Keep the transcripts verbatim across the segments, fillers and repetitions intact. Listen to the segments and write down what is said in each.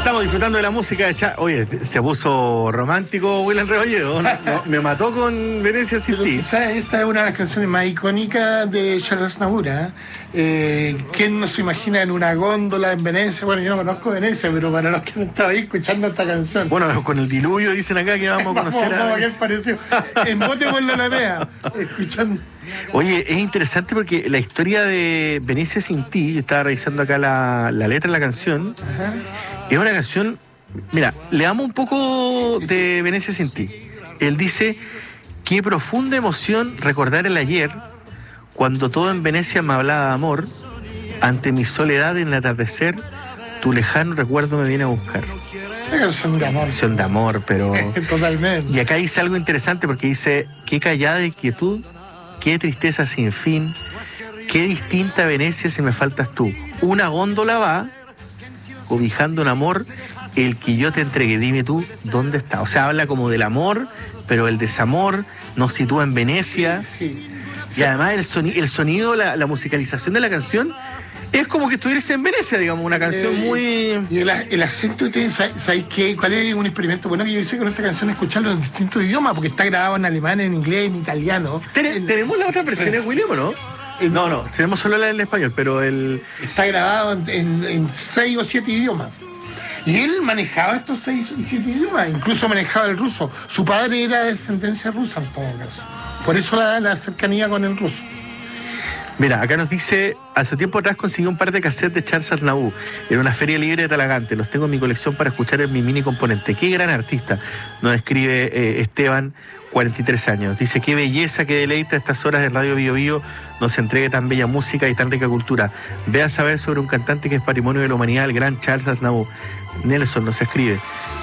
Estamos disfrutando de la música de Charles. Oye, se puso romántico William Rebolledo. No, me mató con Venecia sin Pero ti. quizás esta es una de las canciones más icónicas de Charles Aznavour. Eh, ¿Quién no se imagina en una góndola en Venecia? Bueno, yo no conozco Venecia, pero para los que no estaban ahí escuchando esta canción. Bueno, con el diluvio dicen acá que vamos a conocer vamos, a... ¿Qué pareció? En bote por la Alameda, escuchando. Oye, es interesante porque la historia de Venecia sin ti, yo estaba revisando acá la, la letra de la canción. Ajá. Es una canción, mira, le damos un poco de Venecia sin ti. Él dice, qué profunda emoción recordar el ayer, cuando todo en Venecia me hablaba de amor, ante mi soledad en el atardecer, tu lejano recuerdo me viene a buscar. Una canción de amor. Canción de amor, pero... Totalmente. Y acá dice algo interesante porque dice, qué callada inquietud, qué tristeza sin fin, qué distinta Venecia si me faltas tú. Una góndola va... cobijando un amor, el que yo te entregué, dime tú, ¿dónde está? O sea, habla como del amor, pero el desamor nos sitúa en Venecia. Sí, sí. Y además el, soni el sonido, la, la musicalización de la canción, es como que estuviese en Venecia, digamos, una canción eh, muy... Y el, el acento, ¿ustedes sabéis qué? ¿Cuál es un experimento bueno que yo hice con esta canción? Escucharlo en distintos idiomas, porque está grabado en alemán, en inglés, en italiano. ¿Ten en, ¿Tenemos las otras versiones, pues, William, o no? En, no, no, tenemos solo la en español, pero el... Está grabado en, en, en seis o siete idiomas. Y él manejaba estos seis y siete idiomas, incluso manejaba el ruso. Su padre era de descendencia rusa, en todo caso. Por eso la, la cercanía con el ruso. Mira, acá nos dice, hace tiempo atrás conseguí un par de cassettes de Charles Aznavour en una feria libre de Talagante. Los tengo en mi colección para escuchar en mi mini componente. Qué gran artista, nos escribe eh, Esteban, cuarenta y tres años. Dice, qué belleza, qué deleite a estas horas de Radio Bio Bio nos entregue tan bella música y tan rica cultura. Ve a saber sobre un cantante que es patrimonio de la humanidad, el gran Charles Aznavour. Nelson nos escribe.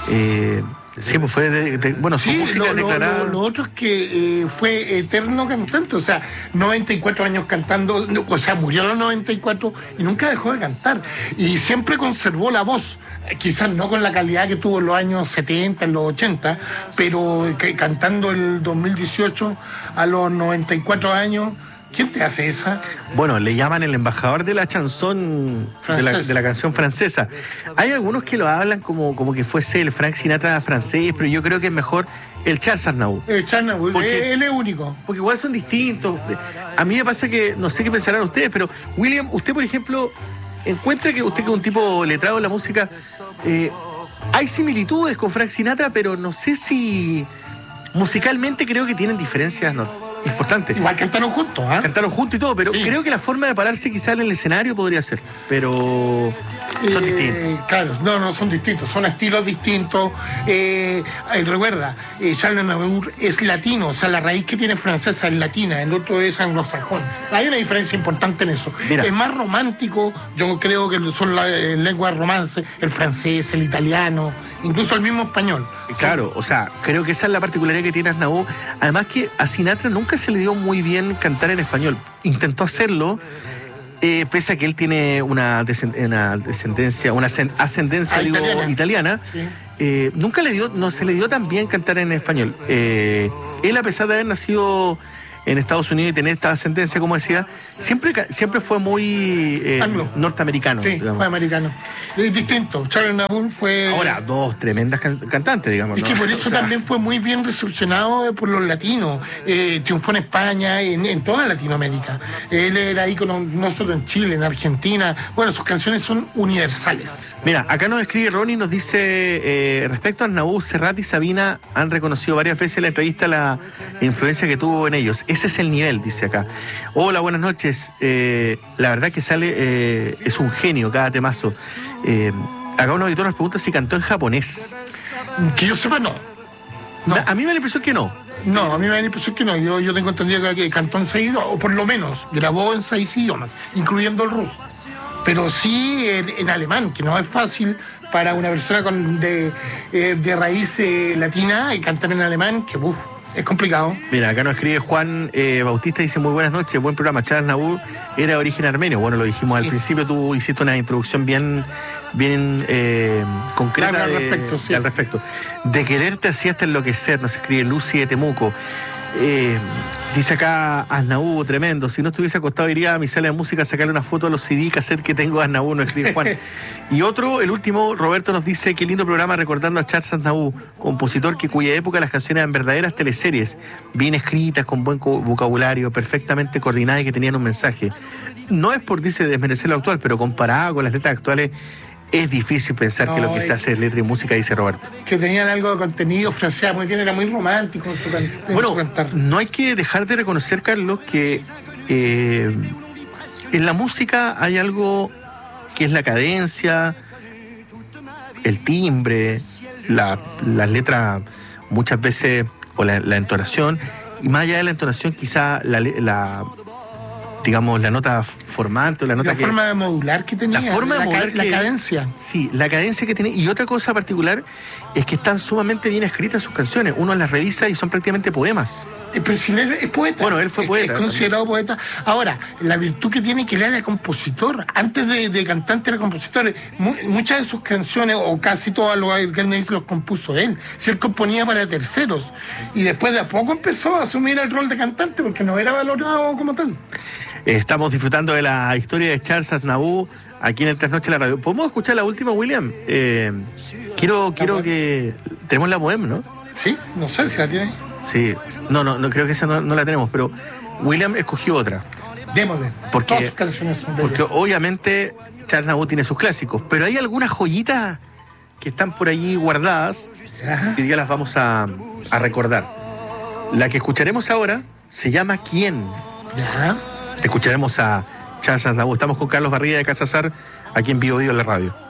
Eh, sí, pues fue de, de, bueno, su sí, música lo, declarada. Lo, lo, lo otro es que eh, fue eterno cantante, o sea, noventa y cuatro años cantando, no, o sea, murió a los noventa y cuatro y nunca dejó de cantar. Y siempre conservó la voz, quizás no con la calidad que tuvo en los años setenta, en los ochenta, pero que, cantando el dos mil dieciocho a los noventa y cuatro años. ¿Quién te hace esa? Bueno, le llaman el embajador de la chanson, de la, de la canción francesa. Hay algunos que lo hablan como, como que fuese el Frank Sinatra francés, pero yo creo que es mejor el Charles Aznavour. El Charles Aznavour, porque, él es único. Porque igual son distintos. A mí me pasa que, no sé qué pensarán ustedes, pero William, usted por ejemplo, encuentra que usted que es un tipo letrado en la música, eh, hay similitudes con Frank Sinatra, pero no sé si musicalmente creo que tienen diferencias, ¿no? Importante. Igual cantaron juntos, ¿ah? ¿eh? Cantaron juntos y todo, pero sí. Creo que la forma de pararse quizás en el escenario podría ser, pero son eh, distintos. Claro, no, no son distintos, son estilos distintos. Eh, recuerda, eh, Charles Aznavour es latino, o sea, la raíz que tiene francesa es latina, el otro es anglosajón. Hay una diferencia importante en eso. Mira. Es más romántico, yo creo que son las eh, lenguas romance, el francés, el italiano, incluso el mismo español. Claro, o sea, creo que esa es la particularidad que tiene Aznavour. Además que a Sinatra nunca se le dio muy bien cantar en español. Intentó hacerlo, eh, pese a que él tiene una, descend una descendencia, una ascendencia, ah, digo, italiana. italiana sí. eh, nunca le dio, no se le dio tan bien cantar en español. Eh, él, a pesar de haber nacido en Estados Unidos y tener esta ascendencia, como decía, siempre, siempre fue muy eh, norteamericano. Sí, digamos. Fue americano. Es distinto. Charles Aznavour fue... Ahora, dos tremendas can cantantes, digamos. Es ¿no? que por eso o sea... también fue muy bien recepcionado por los latinos. Eh, triunfó en España, en, en toda Latinoamérica. Él era ícono no solo en Chile, en Argentina. Bueno, sus canciones son universales. Mira, acá nos escribe Ronnie, nos dice, eh, respecto a Aznavour, Serrat y Sabina han reconocido varias veces en la entrevista la influencia que tuvo en ellos. Ese es el nivel, dice acá. Hola, buenas noches. Eh, la verdad que sale, eh, es un genio cada temazo. Eh, acá un auditor nos pregunta si cantó en japonés. Que yo sepa, no. no. A mí me da la impresión que no. No, a mí me da la impresión que no. Yo, yo tengo entendido que, que cantó en seis idiomas, o por lo menos grabó en seis idiomas, incluyendo el ruso. Pero sí en, en alemán, que no es fácil para una persona con de, eh, de raíz eh, latina y cantar en alemán, que uff, es complicado. Mira, acá nos escribe Juan eh, Bautista, dice muy buenas noches, buen programa. Charles Aznavour era de origen armenio. Bueno, lo dijimos al sí. principio, tú hiciste una introducción bien, bien eh, concreta al de, respecto, sí. al respecto. De quererte así hasta enloquecer, nos escribe Lucy de Temuco. Eh, dice acá Aznavour, tremendo. Si no estuviese acostado iría a mi sala de música a sacarle una foto a los C D cassette que tengo de Aznavour, no escribe Juan. Y otro, el último, Roberto nos dice, qué lindo programa recordando a Charles Aznavour, compositor que cuya época las canciones eran verdaderas teleseries, bien escritas, con buen vocabulario, perfectamente coordinadas y que tenían un mensaje. No es por, dice, desmerecer lo actual, pero comparado con las letras actuales, es difícil pensar no, que lo que se hace es letra y música, dice Roberto. Que tenían algo de contenido, fraseaba muy bien, era muy romántico en su, can en bueno, su cantar. No hay que dejar de reconocer, Carlos, que eh, en la música hay algo que es la cadencia, el timbre, la, las letras muchas veces, o la, la entonación, y más allá de la entonación quizá la... la digamos, la nota formante, la nota la que... forma de modular que tenía, la forma de la, modular ca que, la cadencia. Sí, la cadencia que tiene. Y otra cosa particular es que están sumamente bien escritas sus canciones. Uno las revisa y son prácticamente poemas. Eh, pero si él es poeta. Bueno, él fue poeta. Es, es considerado también. poeta. Ahora, la virtud que tiene es que él era compositor. Antes de, de cantante era compositor. Mu muchas de sus canciones, o casi todas los Airguards los compuso él. Si él componía para terceros. Y después de a poco empezó a asumir el rol de cantante porque no era valorado como tal. Estamos disfrutando de la historia de Charles Aznavour aquí en el Trasnoche de la Radio. ¿Podemos escuchar la última, William? Eh, quiero quiero que... Tenemos la Bohème, ¿no? Sí, no sé si la tiene. Sí, no, no, no creo que esa no, no la tenemos, pero William escogió otra. Démosle. Porque, Todas sus canciones son de porque ella. Obviamente Charles Aznavour tiene sus clásicos, pero hay algunas joyitas que están por allí guardadas Ajá. y ya las vamos a, a recordar. La que escucharemos ahora se llama ¿Quién? Ya. Escucharemos a Charles Aznavour. Estamos con Carlos Barriga de Casazar, aquí en Vivo Vivo en la radio.